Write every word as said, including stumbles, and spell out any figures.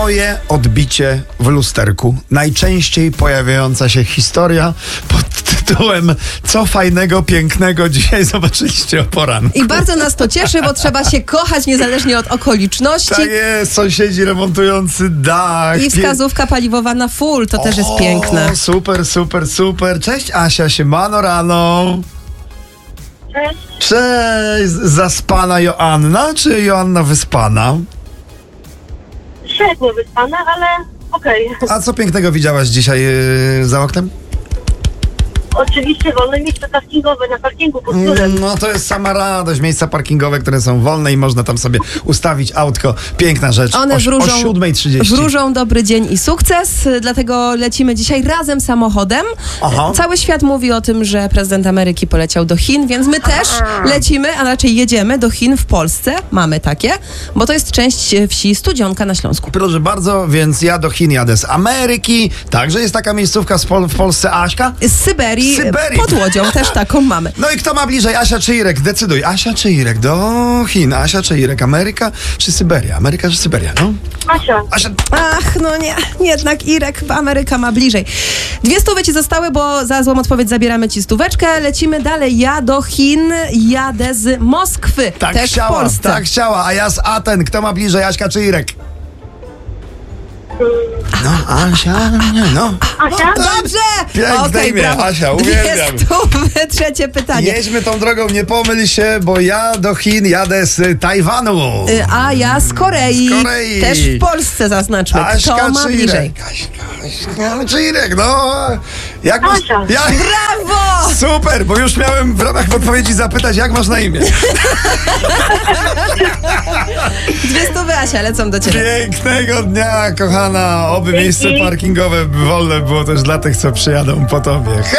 Moje odbicie w lusterku. Najczęściej pojawiająca się historia pod tytułem Co fajnego, pięknego dzisiaj zobaczyliście o poranku. I bardzo nas to cieszy, bo trzeba się kochać niezależnie od okoliczności. Tak jest, sąsiedzi remontujący dach. I wskazówka paliwowa na full, to też jest piękne. O, super, super, super. Cześć Asia, siemano rano. Cześć. Cześć, zaspana Joanna, czy Joanna wyspana? Średnio wyspana, ale okej. A co pięknego widziałaś dzisiaj yy, za oknem? Oczywiście wolne miejsce parkingowe na parkingu pod biurem. No to jest sama radość. Miejsca parkingowe, które są wolne i można tam sobie ustawić autko. Piękna rzecz. One o, wróżą, o siódma trzydzieści. wróżą dobry dzień i sukces, dlatego lecimy dzisiaj razem samochodem. Aha. Cały świat mówi o tym, że prezydent Ameryki poleciał do Chin, więc my też lecimy, a raczej jedziemy do Chin w Polsce. Mamy takie, bo to jest część wsi Studzionka na Śląsku. Proszę bardzo, więc ja do Chin jadę z Ameryki. Także jest taka miejscówka w Pol- w Polsce, Aśka. Z Syberii, Syberii. pod Łodzią też taką mamy. No i kto ma bliżej, Asia czy Irek? Decyduj. Asia czy Irek? Do Chin. Asia czy Irek? Ameryka czy Syberia? Ameryka czy Syberia? No. Asia, Asia... Ach, no nie, jednak Irek, Ameryka ma bliżej. Dwie stówy ci zostały, bo za złą odpowiedź zabieramy ci stóweczkę. Lecimy dalej. Ja do Chin jadę z Moskwy, Tak też chciała, w Polsce. tak chciała. A ja z Aten. Kto ma bliżej, Aśka czy Irek? No, Asia, no. Asia? Dobrze! Piękne Okej, imię, brawo. Asia, Dwie uwielbiam. stówy, trzecie pytanie. Jedźmy tą drogą, nie pomyl się, bo ja do Chin jadę z Tajwanu. Y, A ja z Korei. Z Korei. Też w Polsce zaznaczmy. Kto Aśka ma czy bliżej? Irek? Aśka, Aśka czy Irek? No. Jak masz... Asia. Ja... Brawo! Super, bo już miałem w ramach podpowiedzi zapytać, jak masz na imię. Dwie stówy, Asia, lecą do ciebie. Pięknego dnia, kochana. Oby Dzięki. miejsce parkingowe wolne było też dla tych, co przyjadą po tobie.